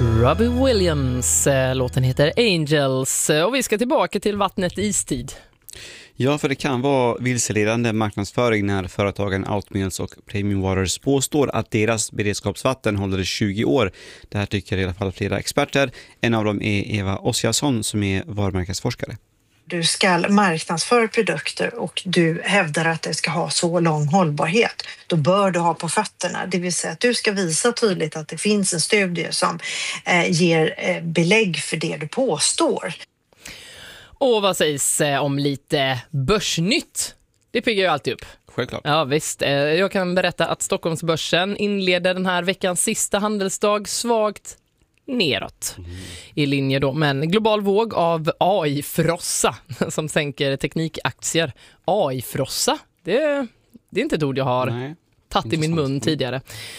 Robbie Williams, låten heter Angels och vi ska tillbaka till vattnet istid. Ja, för det kan vara vilseledande marknadsföring när företagen Outmeals och Premium Waters påstår att deras beredskapsvatten håller i 20 år. Det här tycker i alla fall flera experter. En av dem är Eva Ossiasson som är varumärkesforskare. Du ska marknadsföra produkter och du hävdar att det ska ha så lång hållbarhet. Då bör du ha på fötterna. Det vill säga att du ska visa tydligt att det finns en studie som ger belägg för det du påstår. Och vad sägs om lite börsnytt? Det piggar ju alltid upp. Självklart. Ja visst, jag kan berätta att Stockholmsbörsen inleder den här veckans sista handelsdag svagt neråt. I linje då med en global våg av AI-frossa som sänker teknikaktier. AI-frossa, det är inte ett ord jag har tagit i min mun tidigare.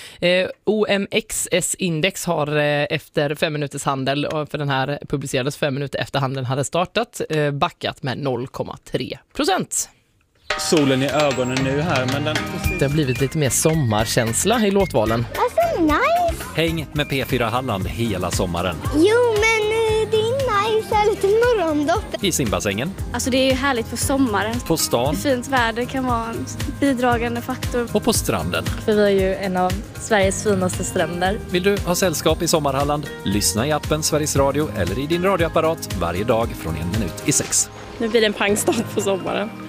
OMXS-index har efter 5 minuters handel, och för den här publicerades 5 minuter efter handeln hade startat, backat med 0,3%. Solen i ögonen nu här, men Det har blivit lite mer sommarkänsla i låtvalen. Alltså nice! Häng med P4 Halland hela sommaren. Jo, men det är nice. Här lite morgondopp. I simbassängen, Alltså det är ju härligt för sommaren. på stan Fint väder kan vara en bidragande faktor. och på stranden. För vi är ju en av Sveriges finaste stränder. Vill du ha sällskap i Sommarhalland? Lyssna i appen Sveriges Radio eller i din radioapparat varje dag från 1 minut i 6. Nu blir det en pangstart på sommaren.